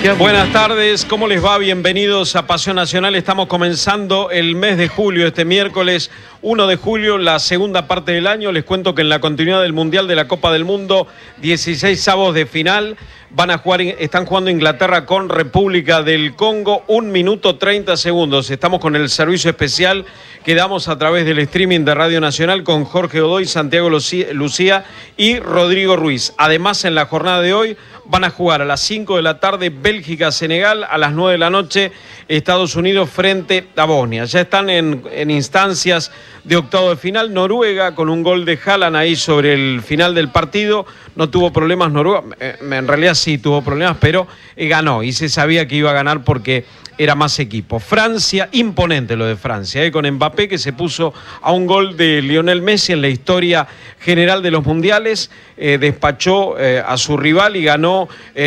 Buenas tardes, ¿cómo les va? Bienvenidos a Pasión Nacional. Estamos comenzando el mes de julio, este miércoles 1 de julio, la segunda parte del año. Les cuento que en la continuidad del Mundial de la Copa del Mundo, 16 avos de final, están jugando Inglaterra con República del Congo, 1 minuto 30 segundos. Estamos con el servicio especial que damos a través del streaming de Radio Nacional con Jorge Godoy, Santiago Lucía y Rodrigo Ruiz. Además, en la jornada de hoy van a jugar a las 5 de la tarde Bélgica-Senegal, a las 9 de la noche Estados Unidos frente a Bosnia. Ya están en instancias de octavo de final. Noruega con un gol de Haaland ahí sobre el final del partido. No tuvo problemas Noruega, en realidad sí tuvo problemas, pero ganó y se sabía que iba a ganar porque era más equipo. Francia, imponente lo de Francia, con Mbappé que se puso a un gol de Lionel Messi en la historia general de los mundiales, despachó a su rival y ganó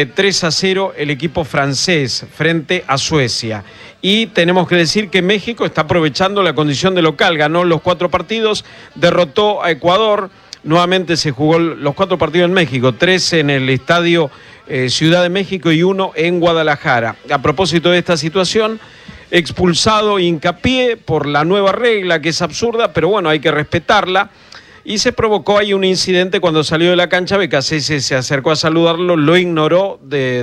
3-0 el equipo francés frente a Suecia. Y tenemos que decir que México está aprovechando la condición de local, ganó los 4 partidos, derrotó a Ecuador. Nuevamente se jugó los 4 partidos en México, 3 en el estadio Ciudad de México y 1 en Guadalajara. A propósito de esta situación, expulsado Hincapié por la nueva regla que es absurda, pero bueno, hay que respetarla. Y se provocó ahí un incidente cuando salió de la cancha. Becasese se acercó a saludarlo, lo ignoró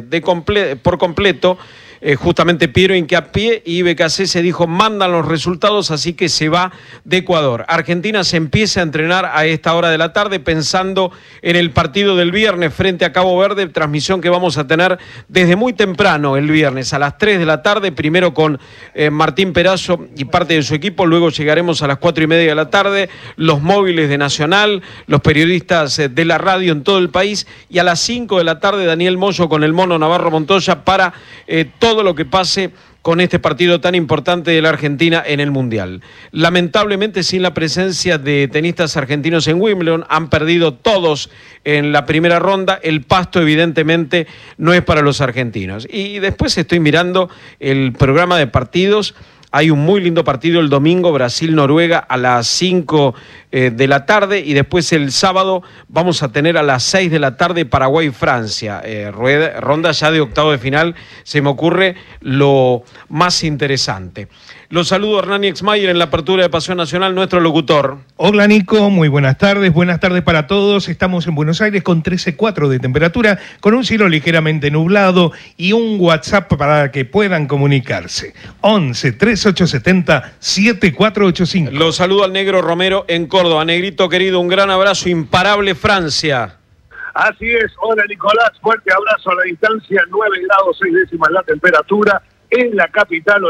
por completo. Justamente Piero Hincapié, y Becasese dijo: mandan los resultados, así que se va de Ecuador. Argentina se empieza a entrenar a esta hora de la tarde pensando en el partido del viernes frente a Cabo Verde, transmisión que vamos a tener desde muy temprano el viernes a las 3 de la tarde, primero con Martín Perazo y parte de su equipo, luego llegaremos a las 4:30 de la tarde, los móviles de Nacional, los periodistas de la radio en todo el país, y a las 5 de la tarde Daniel Moyo con el Mono Navarro Montoya para todo lo que pase con este partido tan importante de la Argentina en el Mundial. Lamentablemente, sin la presencia de tenistas argentinos en Wimbledon, han perdido todos en la primera ronda. El pasto evidentemente no es para los argentinos. Y después estoy mirando el programa de partidos. Hay un muy lindo partido el domingo, Brasil-Noruega a las 5 de la tarde, y después el sábado vamos a tener a las 6 de la tarde Paraguay-Francia. Ronda ya de octavo de final, se me ocurre lo más interesante. Los saludo a Hernán Exmayer en la apertura de Pasión Nacional, nuestro locutor. Hola Nico, muy buenas tardes para todos. Estamos en Buenos Aires con 13,4 de temperatura, con un cielo ligeramente nublado y un WhatsApp para que puedan comunicarse. 11 3870 7485. Los saludo al Negro Romero en Córdoba. Negrito querido, un gran abrazo, imparable Francia. Así es, hola Nicolás, fuerte abrazo a la distancia, 9 grados 6 décimas la temperatura. En la capital,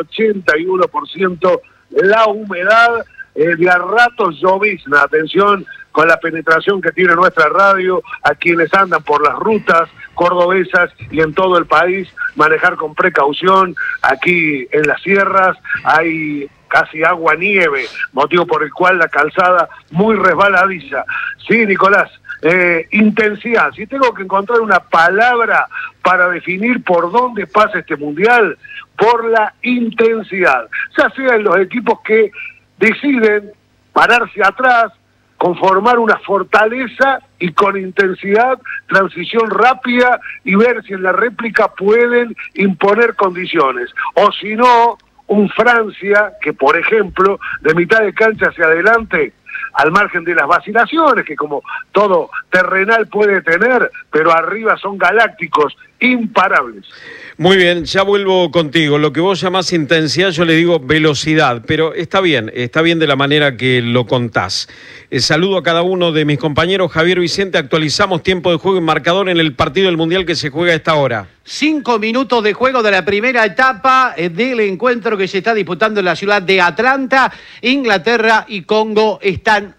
81% la humedad, de a ratos llovizna. Atención con la penetración que tiene nuestra radio, a quienes andan por las rutas cordobesas y en todo el país, manejar con precaución. Aquí en las sierras hay casi agua-nieve, motivo por el cual la calzada muy resbaladiza. Sí, Nicolás. Intensidad. Si tengo que encontrar una palabra para definir por dónde pasa este mundial, por la intensidad. Ya sea en los equipos que deciden pararse atrás, conformar una fortaleza y con intensidad, transición rápida y ver si en la réplica pueden imponer condiciones. O si no, un Francia que, por ejemplo, de mitad de cancha hacia adelante, al margen de las vacilaciones que como todo terrenal puede tener, pero arriba son galácticos, imparables. Muy bien, ya vuelvo contigo. Lo que vos llamás intensidad, yo le digo velocidad, pero está bien de la manera que lo contás. Saludo a cada uno de mis compañeros. Javier Vicente, actualizamos tiempo de juego y marcador en el partido del Mundial que se juega a esta hora. 5 minutos de juego de la primera etapa del encuentro que se está disputando en la ciudad de Atlanta. Inglaterra y Congo están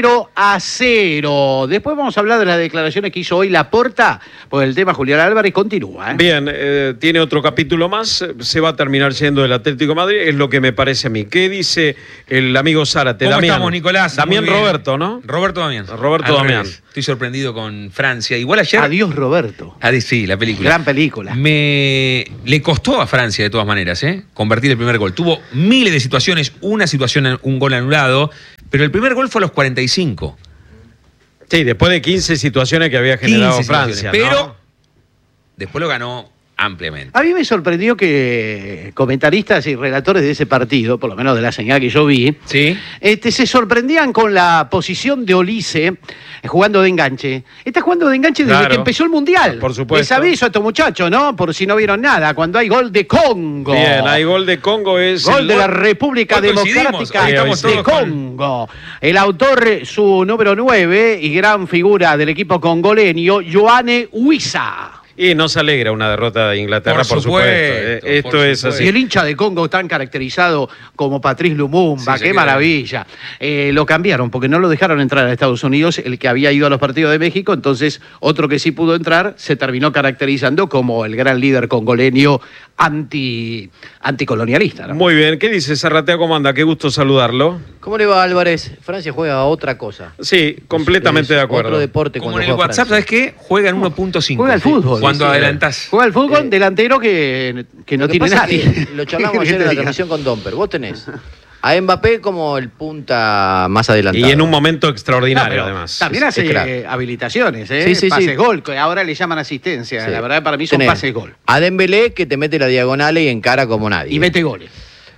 0-0. Después vamos a hablar de las declaraciones que hizo hoy Laporta, porque el tema Julián Álvarez continúa. Bien, tiene otro capítulo más, se va a terminar yendo del Atlético de Madrid, es lo que me parece a mí. ¿Qué dice el amigo Zárate? ¿Cómo Damián estamos, Nicolás? Damián Roberto, ¿no? Roberto Damián. Roberto Damián. Estoy sorprendido con Francia. Igual ayer... Adiós, Roberto. Sí, la película. Gran película. Le costó a Francia, de todas maneras, convertir el primer gol. Tuvo miles de situaciones, un gol anulado, pero el primer gol fue a los 45. Sí, después de 15 situaciones que había generado Francia, pero ¿no? después lo ganó ampliamente. A mí me sorprendió que comentaristas y relatores de ese partido, por lo menos de la señal que yo vi, ¿Sí? se sorprendían con la posición de Olise jugando de enganche. Está jugando de enganche desde Claro. que empezó el Mundial. Por supuesto. Les aviso a estos muchachos, ¿no? Por si no vieron nada. Cuando hay gol de Congo. Bien, hay gol de Congo, es Gol el- de la República Hoy coincidimos, Democrática hoy estamos de todos con- Congo. El autor, su número 9 y gran figura del equipo congoleño, Yohane Wissa. Y no se alegra una derrota de Inglaterra, por supuesto. Esto por es supuesto. así. Y el hincha de Congo tan caracterizado como Patrice Lumumba, Sí, se qué queda. maravilla. Lo cambiaron porque no lo dejaron entrar a Estados Unidos, el que había ido a los partidos de México, entonces otro que sí pudo entrar se terminó caracterizando como el gran líder congoleño anticolonialista, ¿no? Muy bien, ¿qué dice Zarratea? ¿Cómo anda? Qué gusto saludarlo. ¿Cómo le va, Álvarez? Francia juega a otra cosa. Sí, completamente Es de acuerdo. Otro deporte Como cuando en el juega WhatsApp, Francia. ¿sabes qué? Juegan 1.5. Juega al fútbol. Cuando Sí, sí. adelantás. Juega al fútbol delantero que no Lo que tiene pasa nadie. es que lo charlamos ayer en la transmisión con Domper. Vos tenés a Mbappé como el punta más adelantado. Y en un momento extraordinario, Pero además. también hace es crack. habilitaciones, Sí, sí, pases sí. gol, que ahora le llaman asistencia. Sí. La verdad, para mí son Tenés pases gol. a Dembélé que te mete la diagonal y encara como nadie. Y mete goles.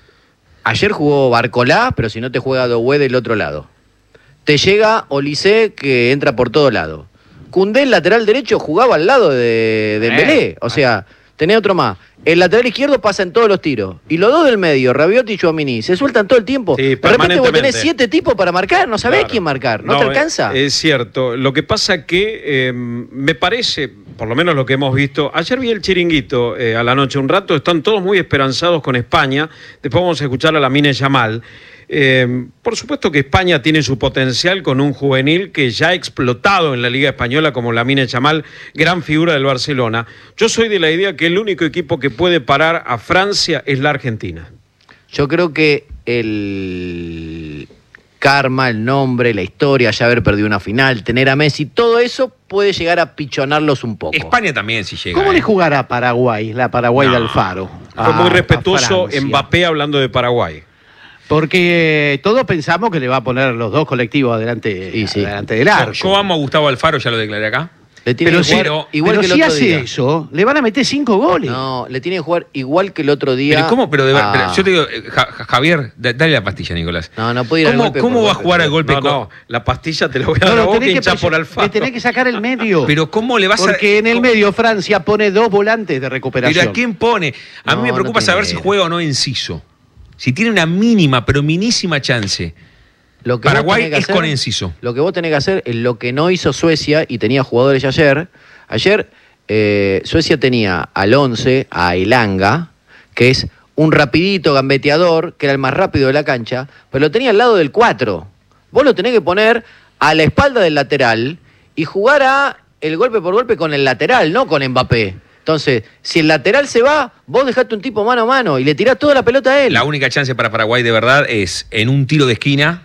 Ayer jugó Barcolá, pero si no te juega Doué del otro lado. Te llega Olise que entra por todo lado. Koundé, el lateral derecho, jugaba al lado de Dembélé. O sea, tenés otro más. El lateral izquierdo pasa en todos los tiros. Y los dos del medio, Rabiot y Tchouaméni, se sueltan todo el tiempo. Sí, De repente vos permanentemente. tenés 7 tipos para marcar, no sabés Claro. quién marcar. ¿No te alcanza? Es cierto. Lo que pasa que me parece, por lo menos lo que hemos visto, ayer vi el Chiringuito a la noche un rato, están todos muy esperanzados con España, después vamos a escuchar a Lamine Yamal. Por supuesto que España tiene su potencial con un juvenil que ya ha explotado en la Liga Española como Lamine Yamal, gran figura del Barcelona. Yo soy de la idea que el único equipo que puede parar a Francia es la Argentina. Yo creo que el karma, el nombre, la historia, ya haber perdido una final, tener a Messi, todo eso puede llegar a pichonarlos un poco. España también, si llega. ¿Cómo le jugará a Paraguay, la Paraguay de Alfaro? Fue muy a respetuoso Francia? Mbappé hablando de Paraguay. Porque todos pensamos que le va a poner los dos colectivos adelante, Y sí. adelante del arco. Yo amo a Gustavo Alfaro, ya lo declaré acá. Le tiene Pero que si, jugar igual pero que el si otro hace día. eso, le van a meter 5 goles. No, le tiene que jugar igual que el otro día. Pero ¿cómo? Pero, a- pero yo te digo, Javier, dale la pastilla, Nicolás. No puede ir al golpe ¿Cómo por va a golpe, jugar al pero- golpe? No, la pastilla te la voy a No, dar a lo vos que tenés que, hinchás por Alfaro. le tenés que sacar el medio. Pero ¿cómo le vas a...? Porque en el medio Francia pone 2 volantes de recuperación. ¿Pero a quién pone? A mí No, me preocupa no saber tiene. si juega o no Enciso. Si tiene una mínima, pero minísima chance. Lo que vos Paraguay tenés que es hacer- con Enciso. Lo que vos tenés que hacer es lo que no hizo Suecia y tenía jugadores ayer. Ayer Suecia tenía al 11 a Elanga, que es un rapidito gambeteador, que era el más rápido de la cancha, pero lo tenía al lado del 4. Vos lo tenés que poner a la espalda del lateral y jugar a el golpe por golpe con el lateral, no con Mbappé. Entonces, si el lateral se va, vos dejate un tipo mano a mano y le tirás toda la pelota a él. La única chance para Paraguay de verdad es en un tiro de esquina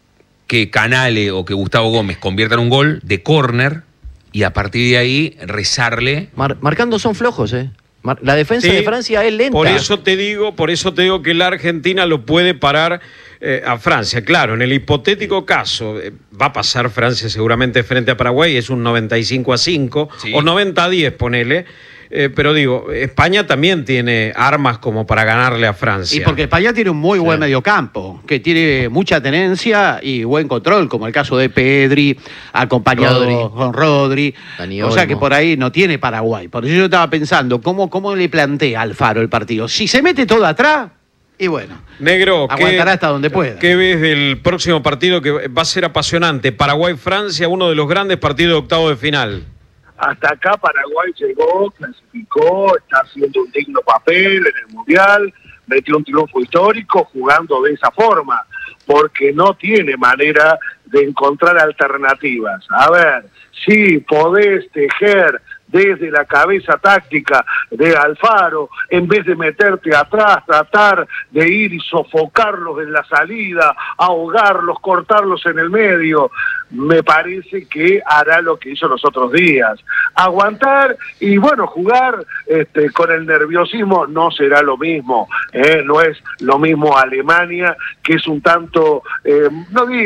que Canale o que Gustavo Gómez conviertan un gol de córner y a partir de ahí rezarle. Marcando son flojos, ¿eh? La defensa Sí, de Francia es lenta. Por eso te digo que la Argentina lo puede parar a Francia. Claro, en el hipotético caso, va a pasar Francia seguramente frente a Paraguay, es un 95-5 Sí. o 90-10, ponele. Pero digo, España también tiene armas como para ganarle a Francia. Y porque España tiene un muy buen mediocampo, que tiene mucha tenencia y buen control, como el caso de Pedri, acompañado Rodri. con Rodri. Dani O sea que Olmo. por ahí no tiene Paraguay. Por eso yo estaba pensando, ¿cómo le plantea Alfaro el partido? Si se mete todo atrás, y bueno, Negro, aguantará hasta donde pueda. ¿qué ves del próximo partido que va a ser apasionante? Paraguay-Francia, uno de los grandes partidos de octavo de final. Hasta acá Paraguay llegó, clasificó, está haciendo un digno papel en el Mundial, metió un triunfo histórico jugando de esa forma, porque no tiene manera de encontrar alternativas. A ver, si podés tejer desde la cabeza táctica de Alfaro, en vez de meterte atrás, tratar de ir y sofocarlos en la salida, ahogarlos, cortarlos en el medio, me parece que hará lo que hizo los otros días. Aguantar y bueno, jugar con el nerviosismo no será lo mismo, no es lo mismo Alemania, que es un tanto, no digo